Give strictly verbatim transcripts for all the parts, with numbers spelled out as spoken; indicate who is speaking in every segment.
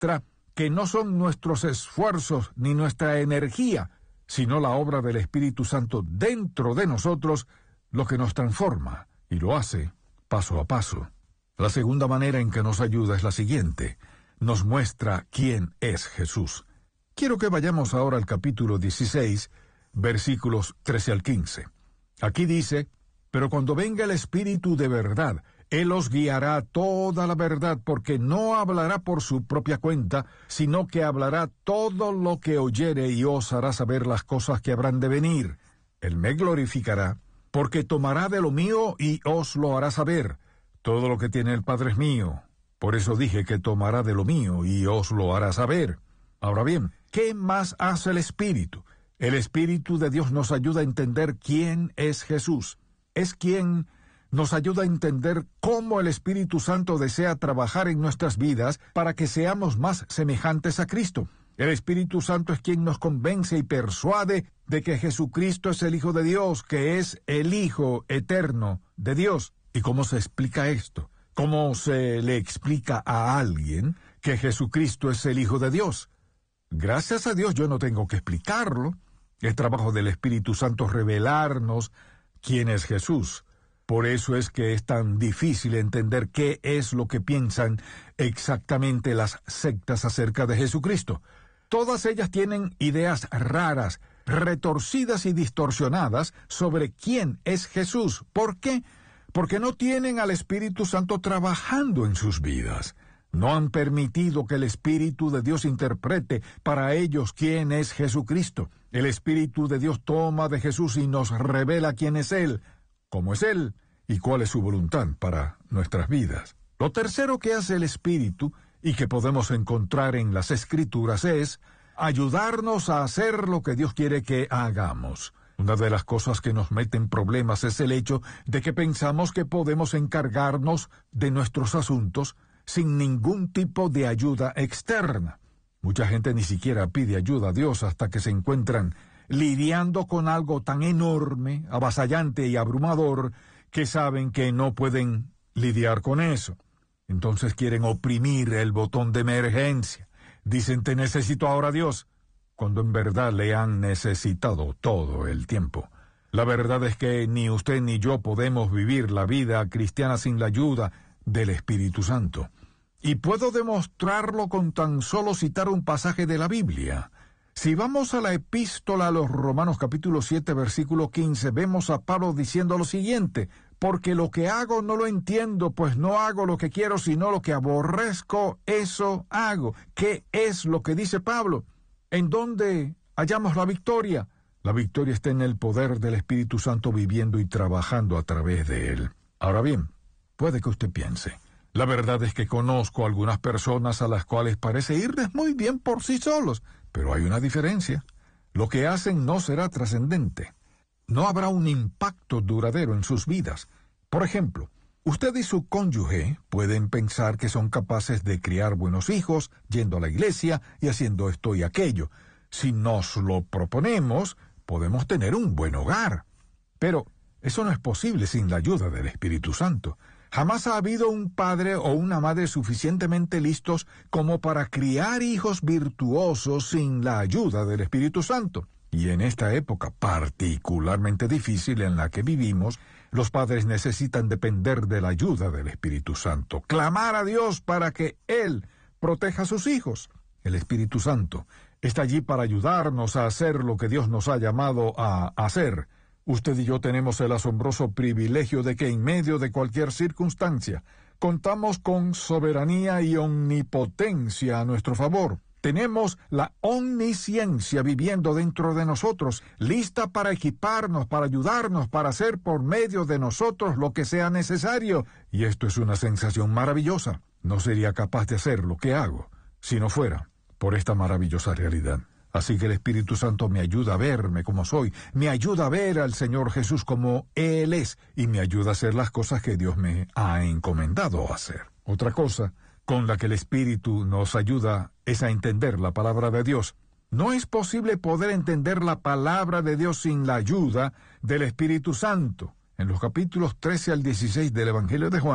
Speaker 1: muestra que no son nuestros esfuerzos ni nuestra energía, sino la obra del Espíritu Santo dentro de nosotros lo que nos transforma, y lo hace paso a paso. La segunda manera en que nos ayuda es la siguiente: nos muestra quién es Jesús. Quiero que vayamos ahora al capítulo dieciséis, versículos trece al quince. Aquí dice: pero cuando venga el Espíritu de verdad, Él os guiará a toda la verdad, porque no hablará por su propia cuenta, sino que hablará todo lo que oyere y os hará saber las cosas que habrán de venir. Él me glorificará, porque tomará de lo mío y os lo hará saber. Todo lo que tiene el Padre es mío. Por eso dije que tomará de lo mío y os lo hará saber. Ahora bien, ¿qué más hace el Espíritu? El Espíritu de Dios nos ayuda a entender quién es Jesús. Es quien nos ayuda a entender cómo el Espíritu Santo desea trabajar en nuestras vidas para que seamos más semejantes a Cristo. El Espíritu Santo es quien nos convence y persuade de que Jesucristo es el Hijo de Dios, que es el Hijo eterno de Dios. ¿Y cómo se explica esto? ¿Cómo se le explica a alguien que Jesucristo es el Hijo de Dios? Gracias a Dios yo no tengo que explicarlo. Es trabajo del Espíritu Santo revelarnos quién es Jesús. Por eso es que es tan difícil entender qué es lo que piensan exactamente las sectas acerca de Jesucristo. Todas ellas tienen ideas raras, retorcidas y distorsionadas sobre quién es Jesús. ¿Por qué? Porque no tienen al Espíritu Santo trabajando en sus vidas. No han permitido que el Espíritu de Dios interprete para ellos quién es Jesucristo. El Espíritu de Dios toma de Jesús y nos revela quién es Él, cómo es Él y cuál es su voluntad para nuestras vidas. Lo tercero que hace el Espíritu y que podemos encontrar en las Escrituras es ayudarnos a hacer lo que Dios quiere que hagamos. Una de las cosas que nos mete en problemas es el hecho de que pensamos que podemos encargarnos de nuestros asuntos sin ningún tipo de ayuda externa. Mucha gente ni siquiera pide ayuda a Dios hasta que se encuentran lidiando con algo tan enorme, avasallante y abrumador que saben que no pueden lidiar con eso. Entonces quieren oprimir el botón de emergencia. Dicen: te necesito ahora, Dios, cuando en verdad le han necesitado todo el tiempo. La verdad es que ni usted ni yo podemos vivir la vida cristiana sin la ayuda del Espíritu Santo. Y puedo demostrarlo con tan solo citar un pasaje de la Biblia. Si vamos a la epístola a los Romanos capítulo siete, versículo quince, vemos a Pablo diciendo lo siguiente: porque lo que hago no lo entiendo, pues no hago lo que quiero, sino lo que aborrezco, eso hago. ¿Qué es lo que dice Pablo? ¿En dónde hallamos la victoria? La victoria está en el poder del Espíritu Santo viviendo y trabajando a través de él. Ahora bien, puede que usted piense: la verdad es que conozco algunas personas a las cuales parece irles muy bien por sí solos, pero hay una diferencia. Lo que hacen no será trascendente. No habrá un impacto duradero en sus vidas. Por ejemplo, usted y su cónyuge pueden pensar que son capaces de criar buenos hijos, yendo a la iglesia y haciendo esto y aquello. Si nos lo proponemos, podemos tener un buen hogar. Pero eso no es posible sin la ayuda del Espíritu Santo. Jamás ha habido un padre o una madre suficientemente listos como para criar hijos virtuosos sin la ayuda del Espíritu Santo. Y en esta época particularmente difícil en la que vivimos, los padres necesitan depender de la ayuda del Espíritu Santo, clamar a Dios para que Él proteja a sus hijos. El Espíritu Santo está allí para ayudarnos a hacer lo que Dios nos ha llamado a hacer. Usted y yo tenemos el asombroso privilegio de que en medio de cualquier circunstancia contamos con soberanía y omnipotencia a nuestro favor. Tenemos la omnisciencia viviendo dentro de nosotros, lista para equiparnos, para ayudarnos, para hacer por medio de nosotros lo que sea necesario. Y esto es una sensación maravillosa. No sería capaz de hacer lo que hago si no fuera por esta maravillosa realidad. Así que el Espíritu Santo me ayuda a verme como soy, me ayuda a ver al Señor Jesús como Él es, y me ayuda a hacer las cosas que Dios me ha encomendado hacer. Otra cosa con la que el Espíritu nos ayuda es a entender la palabra de Dios. No es posible poder entender la palabra de Dios sin la ayuda del Espíritu Santo. En los capítulos trece al dieciséis del Evangelio de Juan,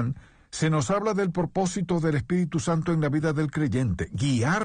Speaker 1: se nos habla del propósito del Espíritu Santo en la vida del creyente, guiar